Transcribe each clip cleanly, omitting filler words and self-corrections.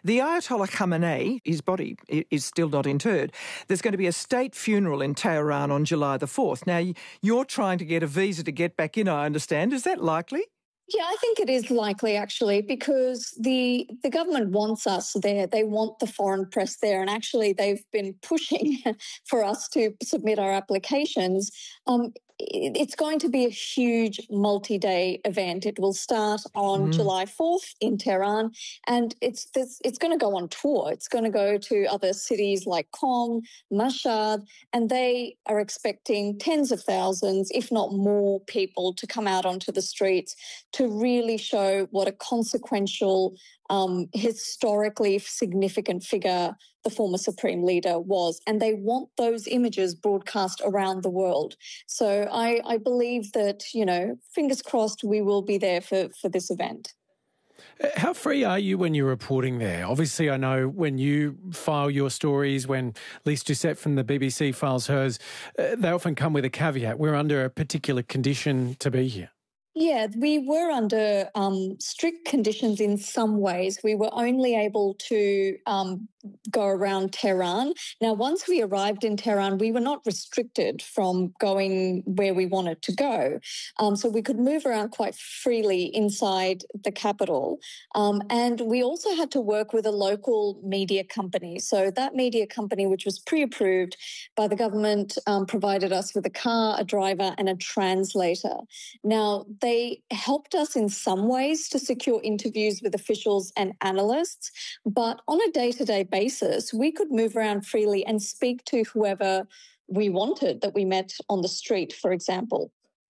The Ayatollah Khamenei, his body is still not interred. There's going to be a state funeral in Tehran on July the 4th. Now, you're trying to get a visa to get back in, I understand. Is that likely? Yeah, I think it is likely, actually, because the government wants us there. They want the foreign press there. And actually, they've been pushing for us to submit our applications. It's going to be a huge multi-day event. It will start on July 4th in Tehran, and it's going to go on tour. It's going to go to other cities like Qom, Mashhad, and they are expecting tens of thousands, if not more, people to come out onto the streets to really show what a consequential, historically significant figure the former Supreme Leader was. And they want those images broadcast around the world. So I believe that, fingers crossed, we will be there for this event. How free are you when you're reporting there? Obviously, I know when you file your stories, when Lise Doucette from the BBC files hers, they often come with a caveat. We're under a particular condition to be here. Yeah, we were under strict conditions in some ways. We were only able to go around Tehran. Now, once we arrived in Tehran, we were not restricted from going where we wanted to go. So we could move around quite freely inside the capital. And we also had to work with a local media company. So that media company, which was pre-approved by the government, provided us with a car, a driver, and a translator. Now, they helped us in some ways to secure interviews with officials and analysts, but on a day-to-day basis, we could move around freely and speak to whoever we wanted that we met on the street, for example.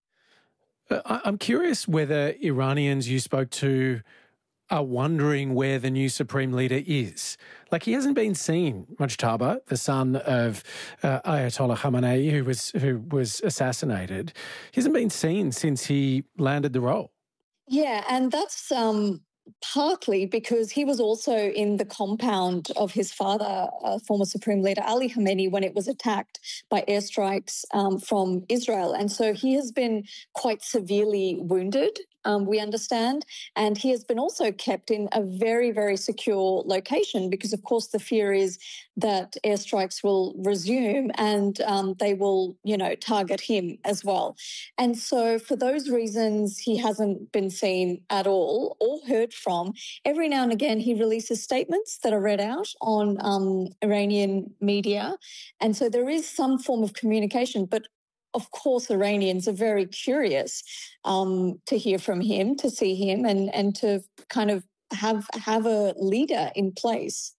I'm curious whether Iranians you spoke to are wondering where the new Supreme Leader is. Like, he hasn't been seen, Mujtaba, the son of Ayatollah Khamenei, who was assassinated. He hasn't been seen since he landed the role. Yeah, and that's partly because he was also in the compound of his father, former Supreme Leader Ali Khamenei, when it was attacked by airstrikes from Israel. And so he has been quite severely wounded, we understand. And he has been also kept in a very, very secure location because, of course, the fear is that airstrikes will resume and they will, target him as well. And so for those reasons, he hasn't been seen at all or heard from. Every now and again, he releases statements that are read out on Iranian media. And so there is some form of communication, but of course, Iranians are very curious to hear from him, to see him, and to kind of have a leader in place.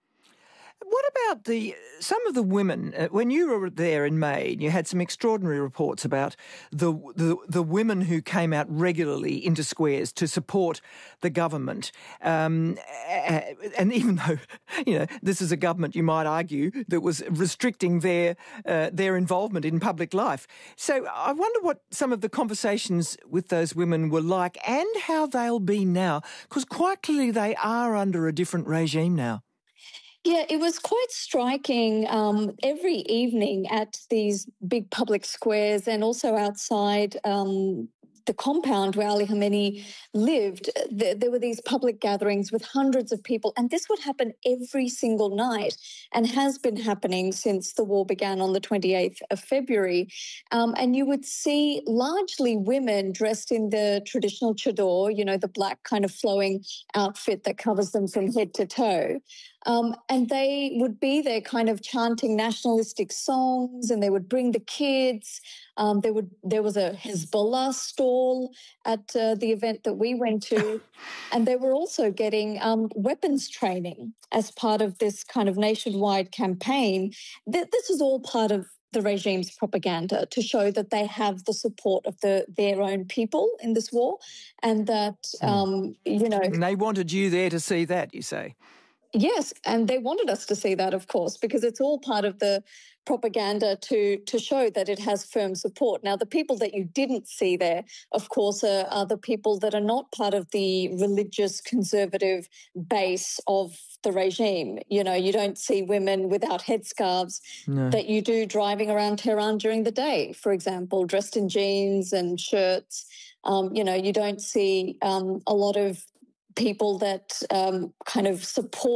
What about some of the women? When you were there in May, you had some extraordinary reports about the women who came out regularly into squares to support the government. And even though, this is a government, you might argue, that was restricting their involvement in public life. So I wonder what some of the conversations with those women were like and how they'll be now, because quite clearly they are under a different regime now. Yeah, it was quite striking every evening at these big public squares and also outside the compound where Ali Khamenei lived. There were these public gatherings with hundreds of people, and this would happen every single night and has been happening since the war began on the 28th of February. And you would see largely women dressed in the traditional chador, the black kind of flowing outfit that covers them from head to toe. And they would be there kind of chanting nationalistic songs, and they would bring the kids. There was a Hezbollah stall at the event that we went to, and they were also getting weapons training as part of this kind of nationwide campaign. This is all part of the regime's propaganda to show that they have the support of their own people in this war, and that, And they wanted you there to see that, you say? Yes, and they wanted us to see that, of course, because it's all part of the propaganda to show that it has firm support. Now, the people that you didn't see there, of course, are the people that are not part of the religious conservative base of the regime. You don't see women without headscarves that you do driving around Tehran during the day, for example, dressed in jeans and shirts. You don't see a lot of people that kind of support